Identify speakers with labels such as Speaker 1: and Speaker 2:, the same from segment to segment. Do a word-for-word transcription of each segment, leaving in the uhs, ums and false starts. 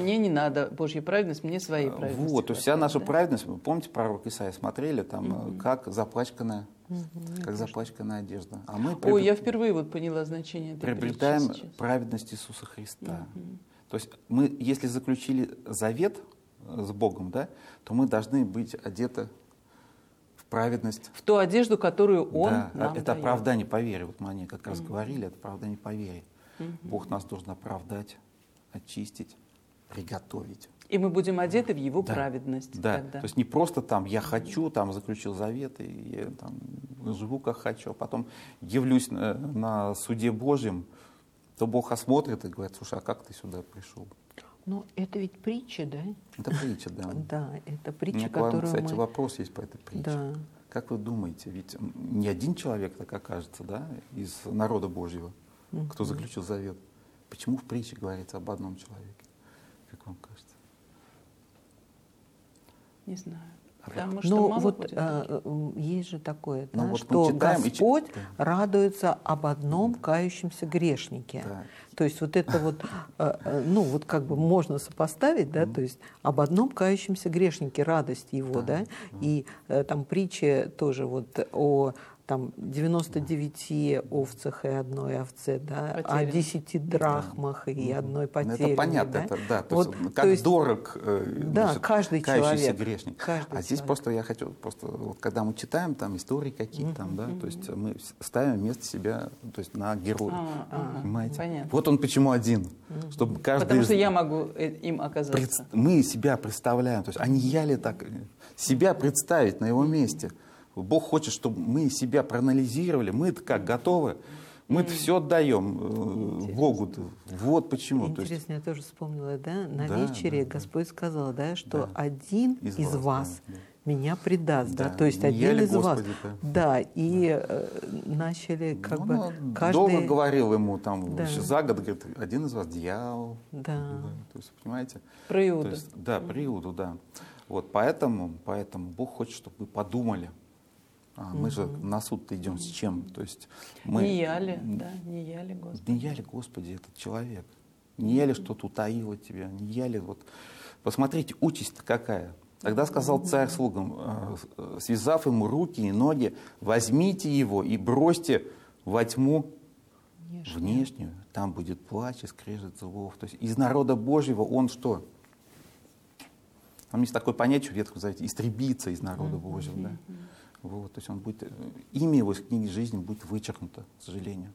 Speaker 1: мне не надо Божья праведность, мне своей праведности.
Speaker 2: Вот, то есть вся
Speaker 1: хватает,
Speaker 2: наша
Speaker 1: да?
Speaker 2: праведность, вы помните, пророк Исаия смотрели, там,
Speaker 1: Мгм.
Speaker 2: как запачканная,
Speaker 1: Мгм,
Speaker 2: как
Speaker 1: конечно.
Speaker 2: запачканная одежда. А мы
Speaker 1: Ой,
Speaker 2: приобрет-
Speaker 1: я впервые вот поняла значение этой
Speaker 2: приобретаем
Speaker 1: притчи сейчас.
Speaker 2: праведность Иисуса Христа.
Speaker 1: Мгм.
Speaker 2: То есть мы, если заключили завет с Богом, да, то мы должны быть одеты в праведность.
Speaker 1: В ту одежду, которую Он
Speaker 2: Да,
Speaker 1: нам
Speaker 2: это
Speaker 1: дает.
Speaker 2: оправдание по вере. Вот мы о ней как раз
Speaker 1: Мгм.
Speaker 2: говорили, это оправдание по вере.
Speaker 1: Мгм.
Speaker 2: Бог нас должен оправдать, очистить, приготовить.
Speaker 1: И мы будем одеты в Его
Speaker 2: Да,
Speaker 1: праведность
Speaker 2: Да,
Speaker 1: тогда.
Speaker 2: то есть не просто там я хочу, там заключил завет, и я там живу как хочу, а потом явлюсь на, на суде Божьем, то Бог осмотрит и говорит: слушай, а как ты сюда пришел?
Speaker 3: Ну, это ведь притча, да?
Speaker 2: Это притча, да.
Speaker 3: Да, это
Speaker 2: У
Speaker 3: притча,
Speaker 2: меня к вам,
Speaker 3: которую
Speaker 2: кстати,
Speaker 3: мы...
Speaker 2: вопрос есть по этой притче.
Speaker 3: Да.
Speaker 2: Как вы думаете, ведь не один человек так окажется, да, из народа Божьего, кто
Speaker 3: Мгм.
Speaker 2: заключил завет? Почему в притче говорится об одном человеке? Как вам кажется?
Speaker 1: Не знаю.
Speaker 2: А
Speaker 1: Потому что
Speaker 3: Ну,
Speaker 1: мало
Speaker 3: вот
Speaker 1: будет
Speaker 3: а,
Speaker 1: таких.
Speaker 3: м, есть же такое,
Speaker 2: Ну,
Speaker 3: да,
Speaker 2: вот мы
Speaker 3: что
Speaker 2: читаем и чи-
Speaker 3: Господь
Speaker 2: да.
Speaker 3: радуется об одном кающемся грешнике.
Speaker 2: Да.
Speaker 3: То есть вот это вот, э, э, ну вот как бы можно сопоставить, да, то есть об одном кающемся грешнике радость его,
Speaker 2: Да,
Speaker 3: да, и э, там притча тоже вот о там девяноста девяти овцах и одной овце, да, о
Speaker 1: Потерянной.
Speaker 3: десяти драхмах и одной
Speaker 2: Ну,
Speaker 3: потерянной.
Speaker 2: это понятно,
Speaker 3: да.
Speaker 2: это, да, то
Speaker 3: Вот,
Speaker 2: есть, как
Speaker 3: то есть,
Speaker 2: дорог э,
Speaker 3: да,
Speaker 2: значит,
Speaker 3: каждый
Speaker 2: кающийся
Speaker 3: человек,
Speaker 2: грешник.
Speaker 3: каждый
Speaker 2: А здесь
Speaker 3: человек.
Speaker 2: просто я хочу, просто вот, когда мы читаем там истории какие-то там, да, то есть мы ставим вместо себя, то есть на героя,
Speaker 1: А, ага,
Speaker 2: понимаете?
Speaker 1: понятно.
Speaker 2: Вот он почему один, чтобы каждый
Speaker 1: Потому
Speaker 2: из-
Speaker 1: что я могу э, им
Speaker 2: пред-
Speaker 1: оказаться.
Speaker 2: мы себя представляем, то есть а не я ли так, э, себя представить на его месте. Бог хочет, чтобы мы себя проанализировали, мы-то как готовы, мы-то все отдаем э, Богу. Вот почему. То есть,
Speaker 3: Интересно, я тоже вспомнила, да, на
Speaker 2: Да,
Speaker 3: вечере
Speaker 2: да, да.
Speaker 3: Господь сказал, да, что
Speaker 2: Да.
Speaker 3: один
Speaker 2: Из
Speaker 3: из,
Speaker 2: вас,
Speaker 3: вас,
Speaker 2: да, да.
Speaker 3: меня предаст, да,
Speaker 2: Да,
Speaker 3: то есть
Speaker 2: не я
Speaker 3: один
Speaker 2: ли,
Speaker 3: из вас,
Speaker 2: Господи, да?
Speaker 3: да, и э, начали как
Speaker 2: ну,
Speaker 3: бы
Speaker 2: ну,
Speaker 3: каждый,
Speaker 2: долго говорил ему там
Speaker 3: Да.
Speaker 2: еще за год, говорит, один из вас дьявол.
Speaker 3: да,
Speaker 2: Да, то есть, понимаете?
Speaker 1: Про Иуду.
Speaker 2: То есть, да, про Иуду, да. Вот поэтому, поэтому Бог хочет, чтобы вы подумали. А, мы же на суд-то идем с чем? То есть мы,
Speaker 1: Не я ли, да, не я ли, Господи.
Speaker 2: Не я ли, Господи, этот человек? Не я ли что-то утаил от тебя? Не я ли вот... Посмотрите, участь-то какая. Тогда сказал царь слугам, э, связав ему руки и ноги, возьмите его и бросьте во тьму
Speaker 3: внешне.
Speaker 2: внешнюю. Там будет плач и скрежет зубов. То есть из народа Божьего он что? Там есть такое понятие в Ветхом Завете — истребиться из народа Божьего. Да? Вот, то есть он будет, имя его из книги жизни будет вычеркнуто, к сожалению.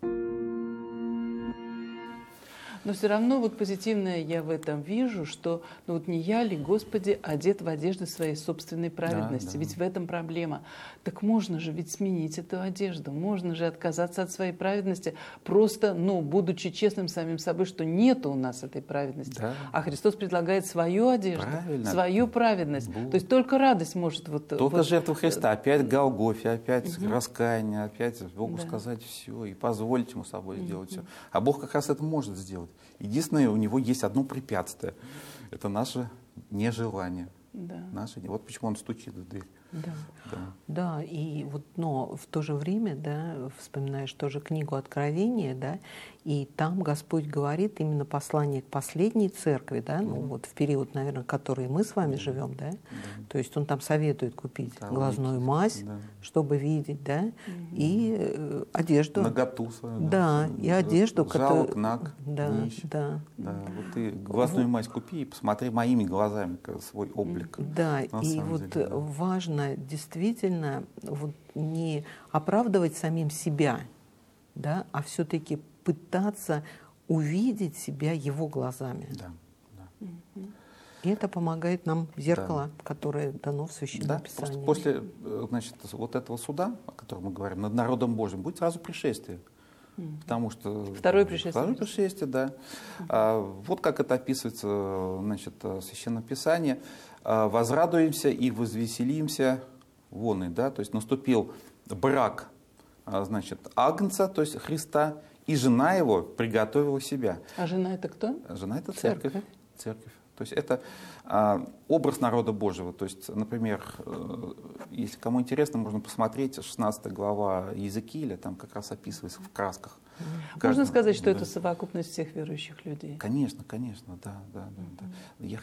Speaker 1: Но все равно вот позитивное я в этом вижу, что ну вот не я ли, Господи, одет в одежды своей собственной праведности.
Speaker 2: Да, да.
Speaker 1: Ведь в этом проблема. Так можно же ведь сменить эту одежду, можно же отказаться от своей праведности, просто, ну, будучи честным самим собой, что нет у нас этой праведности.
Speaker 2: Да.
Speaker 1: А Христос предлагает свою одежду,
Speaker 2: Правильно.
Speaker 1: свою праведность.
Speaker 2: Бог.
Speaker 1: То есть только радость может вот...
Speaker 2: Только
Speaker 1: вот,
Speaker 2: жертва Христа, опять Голгофе, опять
Speaker 1: Мгм.
Speaker 2: раскаяние, опять Богу
Speaker 1: Да.
Speaker 2: сказать все и позволить ему собой сделать все. А Бог как раз это может сделать. Единственное, у него есть одно препятствие. Это наше нежелание.
Speaker 1: Да.
Speaker 2: Наше, не- вот почему он стучит в дверь.
Speaker 3: Да.
Speaker 2: Да.
Speaker 3: Да, и вот, но в то же время, да, вспоминаешь тоже книгу Откровения, да, и там Господь говорит именно послание к последней церкви, да, ну вот в период, наверное, который мы с вами живем, да, то есть Он там советует купить
Speaker 2: Да,
Speaker 3: глазную
Speaker 2: луки,
Speaker 3: мазь,
Speaker 2: да.
Speaker 3: чтобы видеть, да, и э, одежду.
Speaker 2: Наготу свою.
Speaker 3: Да, и одежду,
Speaker 2: Жалок,
Speaker 3: которую-
Speaker 2: наг,
Speaker 3: да,
Speaker 2: нищ.
Speaker 3: да.
Speaker 2: Да, вот ты глазную мазь купи и посмотри моими глазами как свой облик.
Speaker 3: Да,
Speaker 2: На
Speaker 3: и
Speaker 2: самом
Speaker 3: вот
Speaker 2: деле, да.
Speaker 3: важно действительно вот не оправдывать самим себя, да, а все-таки пытаться увидеть себя его глазами.
Speaker 2: Да, да.
Speaker 3: И это помогает нам зеркало, которое дано в Священном
Speaker 2: Да, просто
Speaker 3: Писании.
Speaker 2: после э, значит, вот этого суда, о котором мы говорим, над народом Божьим, будет сразу пришествие. Потому что...
Speaker 1: Второе пришествие.
Speaker 2: Второе пришествие, да. А, вот как это описывается, значит, в Священном Писании. А, «Возрадуемся и возвеселимся вон и», да, то есть наступил брак, а, значит, Агнца, то есть Христа, и жена его приготовила себя.
Speaker 1: А жена это кто?
Speaker 2: Жена — это церковь.
Speaker 1: Церковь.
Speaker 2: Церковь. То есть это а, образ народа Божьего. То есть, например, э, если кому интересно, можно посмотреть шестнадцатая глава Иезекииля, там как раз описывается в красках.
Speaker 1: Можно
Speaker 2: Каждого,
Speaker 1: сказать, что
Speaker 2: да.
Speaker 1: это совокупность всех верующих людей?
Speaker 2: Конечно, конечно, да, да, да, да. Я